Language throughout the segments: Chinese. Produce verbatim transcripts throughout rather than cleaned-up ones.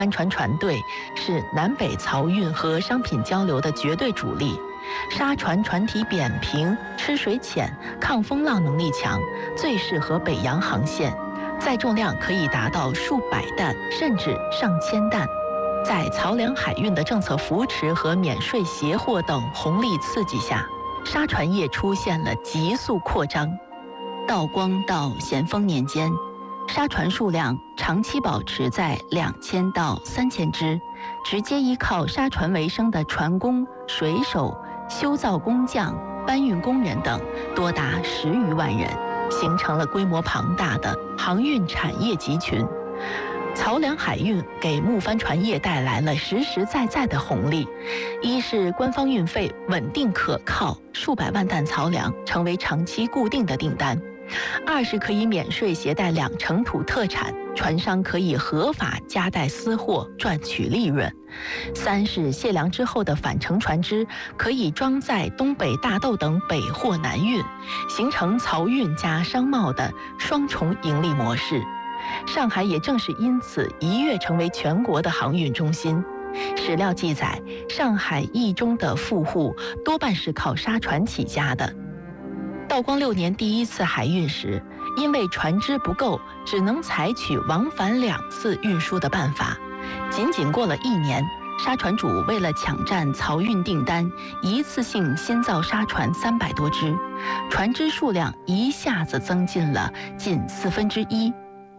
船船队是南北漕运和商品交流的绝对主力。沙船船体扁平，吃水浅，抗风浪能力强，最适合北洋航线，载重量可以达到数百担，甚至上千担。在漕粮海运的政策扶持和免税协货等红利刺激下，沙船业出现了急速扩张。道光到咸丰年间，沙船数量长期保持在两千到三千只，直接依靠沙船为生的船工、水手、修造工匠、搬运工人等多达十余万人，形成了规模庞大的航运产业集群。漕粮海运给木帆船业带来了实实在在的红利，一是官方运费稳定可靠，数百万担漕粮成为长期固定的订单；二是可以免税携带两成土特产，船商可以合法夹带私货赚取利润；三是卸粮之后的返程船只可以装载东北大豆等北货南运，形成漕运加商贸的双重盈利模式。上海也正是因此一跃成为全国的航运中心。史料记载，上海驿中的富户多半是靠沙船起家的。道光六年第一次海运时，因为船只不够，只能采取往返两次运输的办法。仅仅过了一年，沙船主为了抢占漕运订单，一次性新造沙船三百多只，船只数量一下子增进了近四分之一。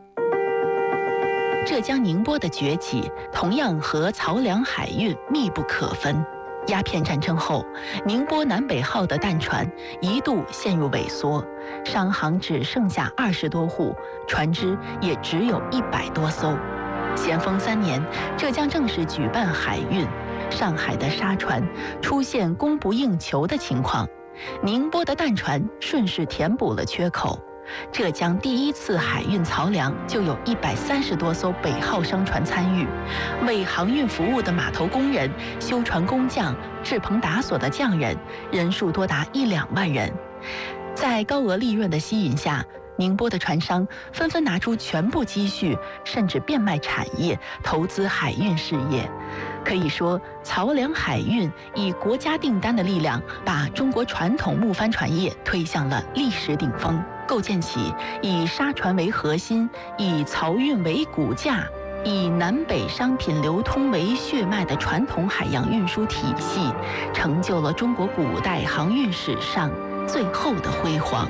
浙江宁波的崛起同样和漕粮海运密不可分。鸦片战争后，宁波南北号的淡船一度陷入萎缩，商行只剩下二十多户，船只也只有一百多艘。咸丰三年，浙江正式举办海运，上海的沙船出现供不应求的情况，宁波的淡船顺势填补了缺口。浙江第一次海运漕粮就有一百三十多艘北号商船参与，为航运服务的码头工人、修船工匠、制棚打锁的匠人，人数多达一两万人。在高额利润的吸引下，宁波的船商纷纷拿出全部积蓄，甚至变卖产业，投资海运事业。可以说，漕粮海运以国家订单的力量，把中国传统木帆船业推向了历史顶峰，构建起以沙船为核心、以漕运为骨架、以南北商品流通为血脉的传统海洋运输体系，成就了中国古代航运史上最后的辉煌。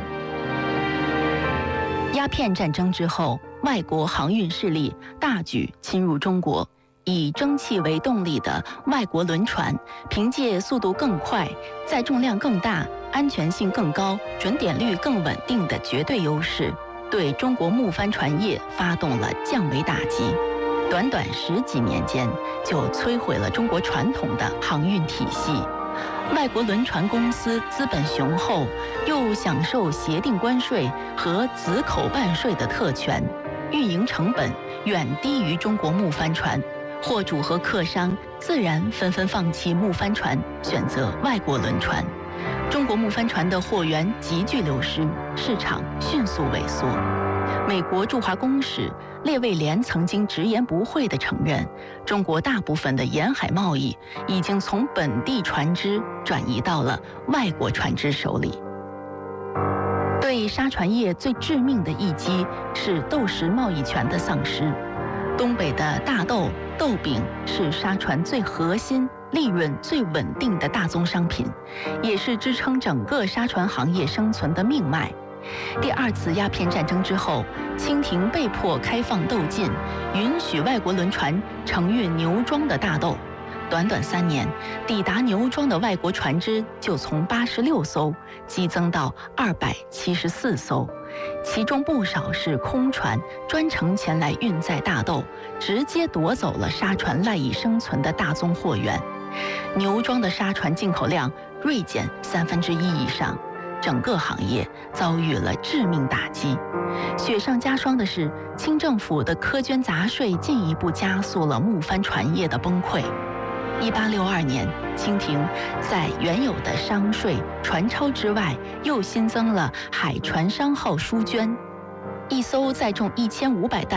鸦片战争之后，外国航运势力大举侵入中国。以蒸汽为动力的外国轮船，凭借速度更快、载重量更大、安全性更高、准点率更稳定的绝对优势，对中国木帆船业发动了降维打击。短短十几年间，就摧毁了中国传统的航运体系。外国轮船公司资本雄厚，又享受协定关税和子口办税的特权，运营成本远低于中国木帆船。货主和客商自然纷纷放弃木帆船，选择外国轮船。中国木帆船的货源急剧流失，市场迅速萎缩。美国驻华公使列卫廉曾经直言不讳地承认，中国大部分的沿海贸易已经从本地船只转移到了外国船只手里。对沙船业最致命的一击是豆食贸易权的丧失。东北的大豆、豆饼是沙船最核心、利润最稳定的大宗商品，也是支撑整个沙船行业生存的命脉。第二次鸦片战争之后，清廷被迫开放豆禁，允许外国轮船承运牛庄的大豆。短短三年，抵达牛庄的外国船只就从八十六艘激增到二百七十四艘，其中不少是空船，专程前来运载大豆，直接夺走了沙船赖以生存的大宗货源。牛庄的沙船进口量锐减三分之一以上，整个行业遭遇了致命打击。雪上加霜的是，清政府的苛捐杂税进一步加速了木帆船业的崩溃。一八六二年，清廷在原有的商税、船钞之外，又新增了海船商号书捐。一艘载重一千五百担、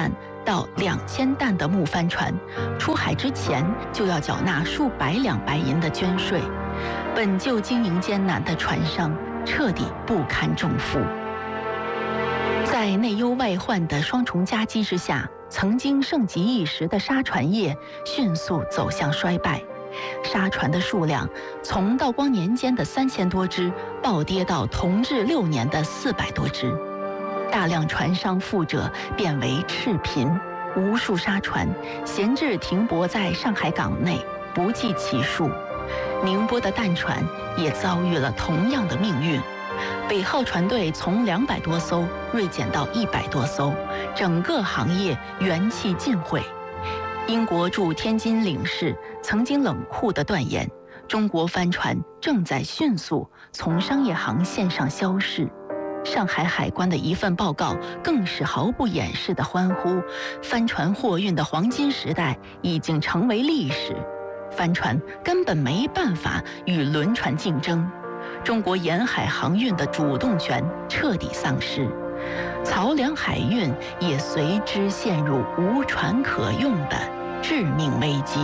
到两千担的木帆船，出海之前就要缴纳数百两白银的捐税。本就经营艰难的船商彻底不堪重负。在内忧外患的双重夹击之下，曾经盛极一时的沙船业迅速走向衰败。沙船的数量从道光年间的三千多只暴跌到同治六年的四百多只，大量船商富者变为赤贫，无数沙船闲置停泊在上海港内，不计其数。宁波的淡船也遭遇了同样的命运，北号船队从两百多艘锐减到一百多艘，整个行业元气尽毁。英国驻天津领事曾经冷酷地断言，中国帆船正在迅速从商业航线上消逝。上海海关的一份报告更是毫不掩饰地欢呼，帆船货运的黄金时代已经成为历史，帆船根本没办法与轮船竞争，中国沿海航运的主动权彻底丧失，漕粮海运也随之陷入无船可用的致命危机。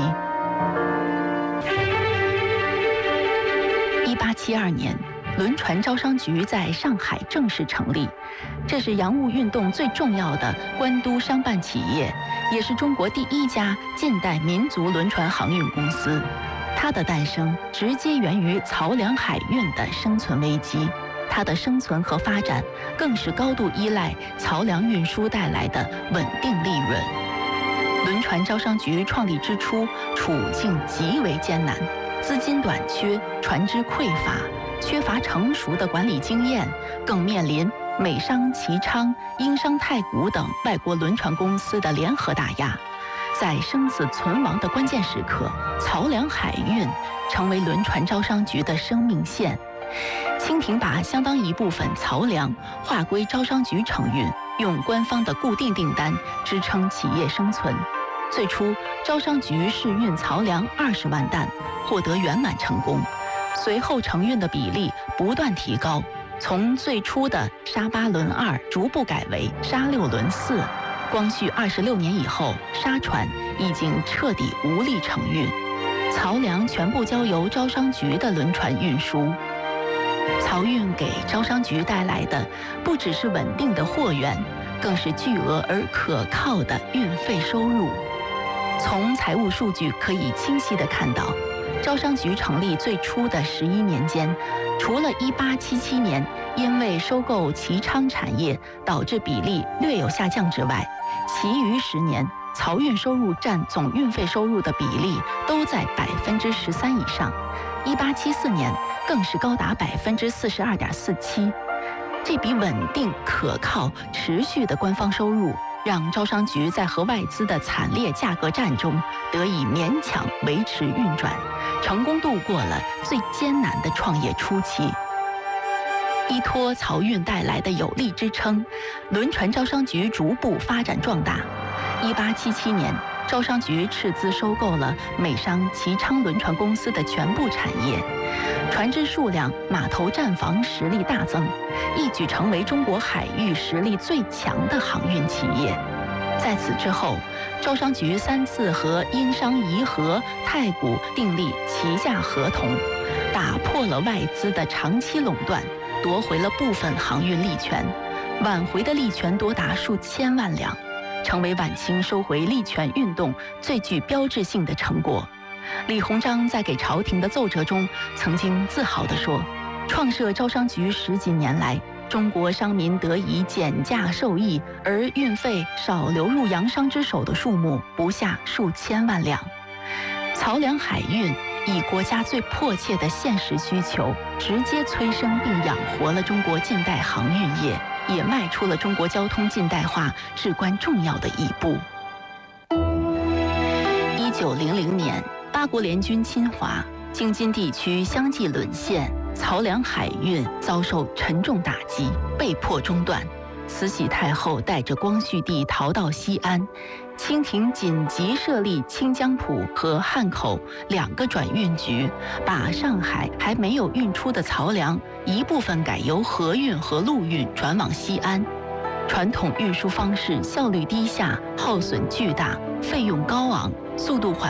一八七二年，轮船招商局在上海正式成立，这是洋务运动最重要的官督商办企业，也是中国第一家近代民族轮船航运公司。它的诞生直接源于漕粮海运的生存危机，它的生存和发展更是高度依赖漕粮运输带来的稳定利润。轮船招商局创立之初，处境极为艰难，资金短缺，船只匮乏，缺乏成熟的管理经验，更面临美商齐昌、英商太古等外国轮船公司的联合打压。在生死存亡的关键时刻，漕粮海运成为轮船招商局的生命线。清廷把相当一部分漕粮划归招商局承运，用官方的固定订单支撑企业生存。最初，招商局试运漕粮二十万担，获得圆满成功。随后承运的比例不断提高，从最初的沙八轮二逐步改为沙六轮四。光绪二十六年以后，沙船已经彻底无力承运，漕粮全部交由招商局的轮船运输。漕运给招商局带来的不只是稳定的货源，更是巨额而可靠的运费收入。从财务数据可以清晰地看到，招商局成立最初的十一年间，除了一八七七年因为收购齐昌产业导致比例略有下降之外，其余十年漕运收入占总运费收入的比例都在百分之十三以上，一八七四年更是高达百分之四十二点四七。这笔稳定、可靠、持续的官方收入，让招商局在和外资的惨烈价格战中得以勉强维持运转，成功度过了最艰难的创业初期。依托漕运带来的有力支撑，轮船招商局逐步发展壮大。一八七七年，招商局斥资收购了美商齐昌轮船公司的全部产业，船只数量、码头站房实力大增，一举成为中国海域实力最强的航运企业。在此之后，招商局三次和英商怡和、太古订立齐价合同，打破了外资的长期垄断，夺回了部分航运利权，挽回的利权多达数千万两，成为晚清收回利权运动最具标志性的成果。李鸿章在给朝廷的奏折中曾经自豪地说，创设招商局十几年来，中国商民得以减价受益，而运费少流入洋商之手的数目不下数千万两。漕粮海运以国家最迫切的现实需求，直接催生并养活了中国近代航运业，也迈出了中国交通近代化至关重要的一步。一九零零年，八国联军侵华，京津地区相继沦陷，漕粮海运遭受沉重打击，被迫中断。慈禧太后带着光绪帝逃到西安，清廷紧急设立清江浦和汉口两个转运局，把上海还没有运出的漕粮一部分改由河运和陆运转往西安。 传统运输方式效率低下，耗损巨大，费用高昂，速度缓